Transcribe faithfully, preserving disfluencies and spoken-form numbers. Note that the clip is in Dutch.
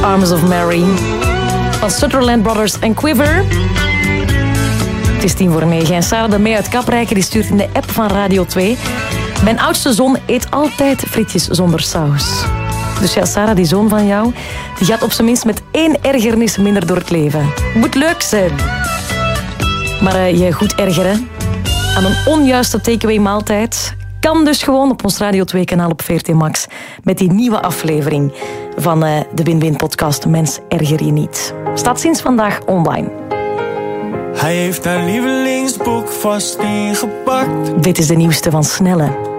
Arms of Mary van Sutherland Brothers en Quiver. Het is tien voor negen en Sarah de Mee uit Kaprijke die stuurt in de app van Radio twee. Mijn oudste zoon eet altijd frietjes zonder saus. Dus ja, Sarah, die zoon van jou, die gaat op zijn minst met één ergernis minder door het leven. Moet leuk zijn. Maar uh, je goed ergeren aan een onjuiste takeaway maaltijd kan dus gewoon op ons Radio twee kanaal op V R T Max met die nieuwe aflevering van uh, de Win-Win podcast Mens erger je niet. Staat sinds vandaag online. Hij heeft haar lievelingsboek vast ingepakt. Dit is de nieuwste van Snelle.